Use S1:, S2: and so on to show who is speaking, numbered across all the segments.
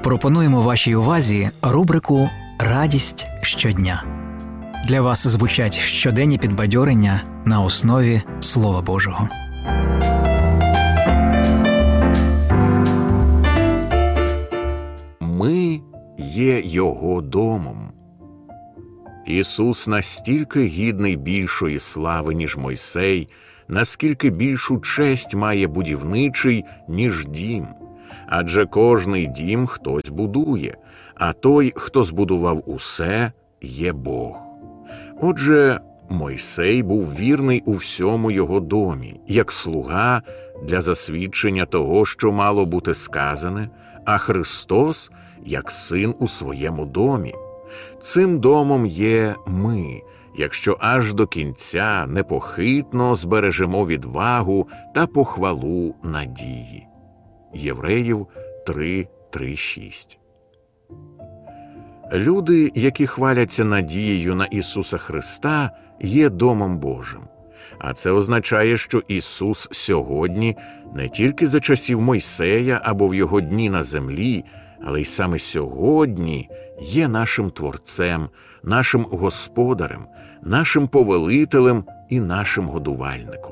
S1: Пропонуємо вашій увазі рубрику «Радість щодня». Для вас звучать щоденні підбадьорення на основі Слова Божого.
S2: Ми є Його домом. Ісус настільки гідний більшої слави, ніж Мойсей, наскільки більшу честь має будівничий, ніж дім. Адже кожний дім хтось будує, а той, хто збудував усе, є Бог. Отже, Мойсей був вірний у всьому його домі, як слуга для засвідчення того, що мало бути сказане, а Христос – як син у своєму домі. Цим домом є ми, якщо аж до кінця непохитно збережемо відвагу та похвалу надії. Євреїв 3:3-6. Люди, які хваляться надією на Ісуса Христа, є домом Божим. А це означає, що Ісус сьогодні не тільки за часів Мойсея або в його дні на землі, але й саме сьогодні є нашим Творцем, нашим Господарем, нашим Повелителем і нашим Годувальником.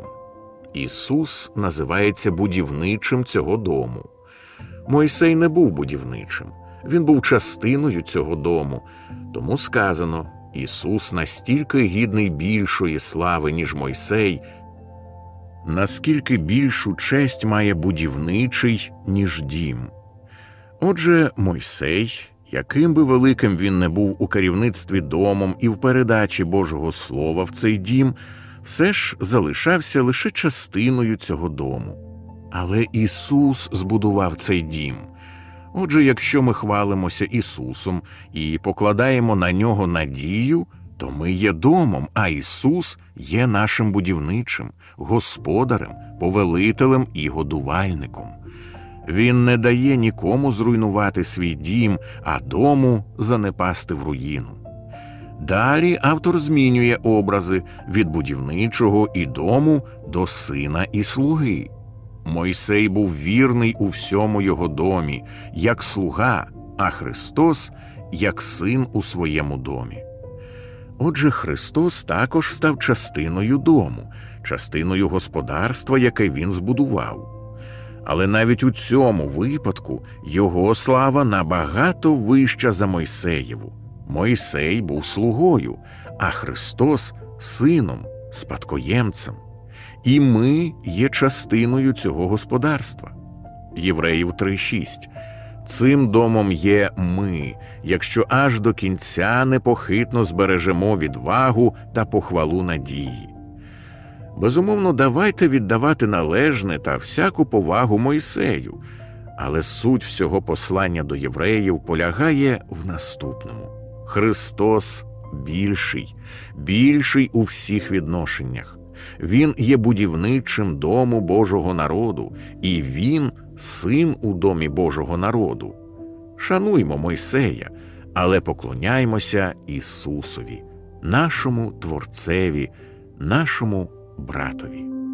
S2: Ісус називається будівничим цього дому. Мойсей не був будівничим, він був частиною цього дому. Тому сказано, Ісус настільки гідний більшої слави, ніж Мойсей, наскільки більшу честь має будівничий, ніж дім. Отже, Мойсей, яким би великим він не був у керівництві домом і в передачі Божого Слова в цей дім, все ж залишався лише частиною цього дому. Але Ісус збудував цей дім. Отже, якщо ми хвалимося Ісусом і покладаємо на Нього надію, то ми є домом, а Ісус є нашим будівничим, Господарем, Повелителем і Годувальником. Він не дає нікому зруйнувати свій дім, а дому занепасти в руїну. Далі автор змінює образи від будівничого і дому до сина і слуги. Мойсей був вірний у всьому його домі, як слуга, а Христос – як син у своєму домі. Отже, Христос також став частиною дому, частиною господарства, яке Він збудував. Але навіть у цьому випадку його слава набагато вища за Мойсеєву. Мойсей був слугою, а Христос – сином, спадкоємцем. І ми є частиною цього господарства. Євреїв 3:6. Цим домом є ми, якщо аж до кінця непохитно збережемо відвагу та похвалу надії. Безумовно, давайте віддавати належне та всяку повагу Мойсею, але суть всього послання до євреїв полягає в наступному. Христос більший у всіх відношеннях. Він є будівничим дому Божого народу, і Він – син у домі Божого народу. Шануймо Мойсея, але поклоняймося Ісусові, нашому Творцеві, нашому братові.